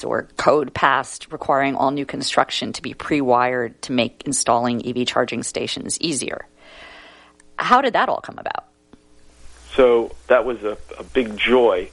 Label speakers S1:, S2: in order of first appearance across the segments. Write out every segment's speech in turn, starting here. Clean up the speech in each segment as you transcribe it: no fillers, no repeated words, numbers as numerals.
S1: or code passed requiring all new construction to be pre-wired to make installing EV charging stations easier. How did that all come about?
S2: So that was a big joy.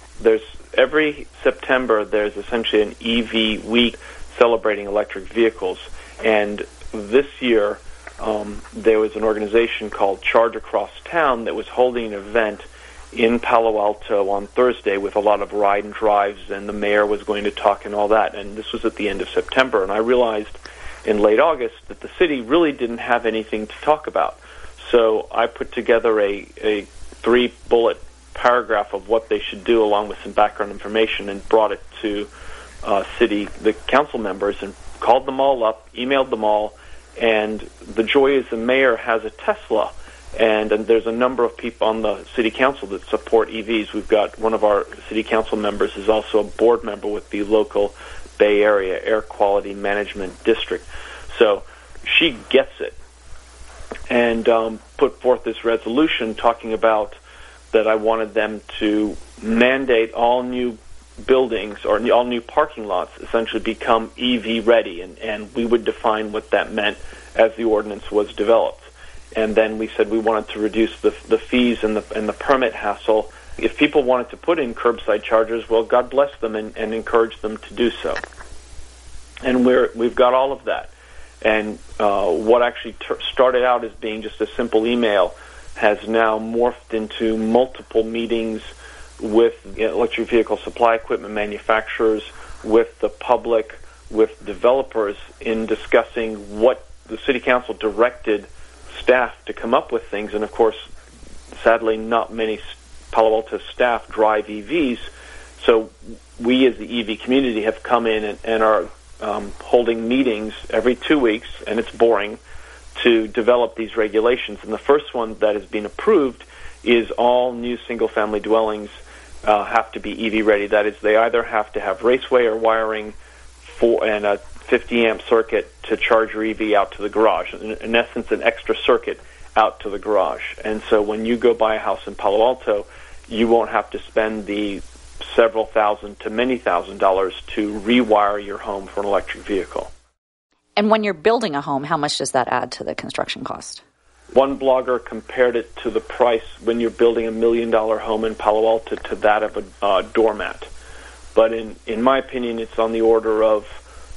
S2: Every September, there's essentially an EV week celebrating electric vehicles. And this year, there was an organization called Charge Across Town that was holding an event in Palo Alto on Thursday with a lot of ride and drives, and the mayor was going to talk and all that. And this was at the end of September. And I realized in late August that the city really didn't have anything to talk about. So I put together a 3-bullet paragraph of what they should do along with some background information and brought it to the council members and called them all up, emailed them all, and the joy is the mayor has a Tesla, and there's a number of people on the city council that support EVs. We've got one of our city council members is also a board member with the local Bay Area Air Quality Management District. So she gets it and put forth this resolution talking about that I wanted them to mandate all new buildings or all new parking lots essentially become EV ready, and we would define what that meant as the ordinance was developed. And then we said we wanted to reduce the fees and the permit hassle. If people wanted to put in curbside chargers, well, God bless them and encourage them to do so. And we've got all of that. And what actually started out as being just a simple email has now morphed into multiple meetings with electric vehicle supply equipment manufacturers, with the public, with developers in discussing what the city council directed staff to come up with things. And of course, sadly, not many Palo Alto staff drive EVs. So we as the EV community have come in and are holding meetings every 2 weeks, and it's boring, to develop these regulations. And the first one that has been approved is all new single-family dwellings have to be EV ready. That is, they either have to have raceway or wiring and a 50-amp circuit to charge your EV out to the garage. In essence, an extra circuit out to the garage. And so when you go buy a house in Palo Alto, you won't have to spend the several thousand to many $1,000s to rewire your home for an electric vehicle.
S1: And when you're building a home, how much does that add to the construction cost?
S2: One blogger compared it to the price when you're building $1 million home in Palo Alto to that of a doormat. But in my opinion, it's on the order of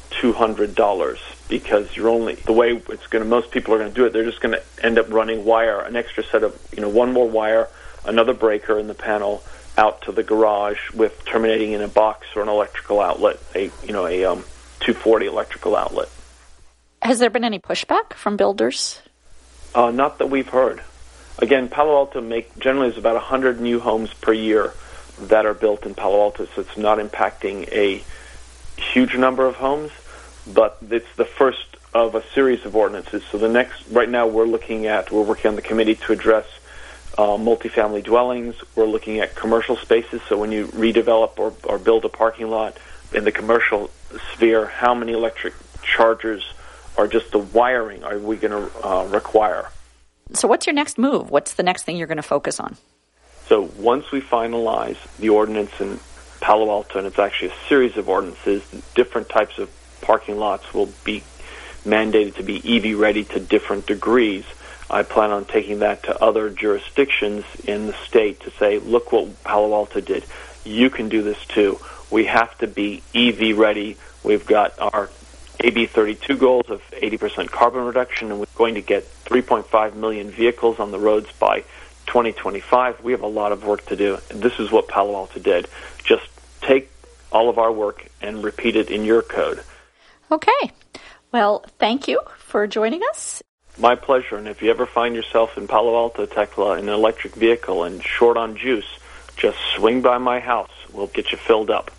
S2: $200 because the way most people are going to do it, they're just going to end up running wire, an extra set of, one more wire, another breaker in the panel out to the garage with terminating in a box or an electrical outlet, a 240 electrical outlet.
S1: Has there been any pushback from builders?
S2: Not that we've heard. Again, Palo Alto generally is about 100 new homes per year that are built in Palo Alto, so it's not impacting a huge number of homes, but it's the first of a series of ordinances. So right now we're working on the committee to address multifamily dwellings. We're looking at commercial spaces, so when you redevelop or build a parking lot in the commercial sphere, how many electric chargers or just the wiring are we going to require?
S1: So what's your next move? What's the next thing you're going to focus on?
S2: So once we finalize the ordinance in Palo Alto, and it's actually a series of ordinances, different types of parking lots will be mandated to be EV ready to different degrees. I plan on taking that to other jurisdictions in the state to say, look what Palo Alto did. You can do this too. We have to be EV ready. We've got our AB 32 goals of 80% carbon reduction, and we're going to get 3.5 million vehicles on the roads by 2025. We have a lot of work to do. And this is what Palo Alto did. Just take all of our work and repeat it in your code.
S1: Okay. Well, thank you for joining us.
S2: My pleasure. And if you ever find yourself in Palo Alto, Tekla, in an electric vehicle and short on juice, just swing by my house. We'll get you filled up.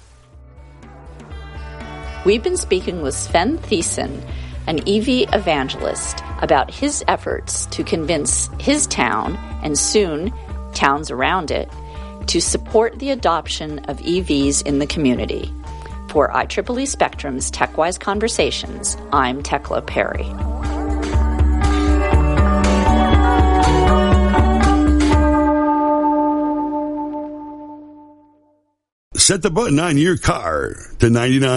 S1: We've been speaking with Sven Thiessen, an EV evangelist, about his efforts to convince his town, and soon towns around it, to support the adoption of EVs in the community. For IEEE Spectrum's TechWise Conversations, I'm Tekla Perry.
S3: set the button on your car to 99.